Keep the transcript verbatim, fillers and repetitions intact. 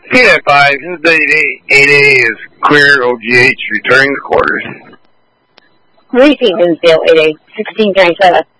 P nine five, this is eight A is clear, O G H, returning the quarters. Received in Bill eight A, sixteen twenty-seven.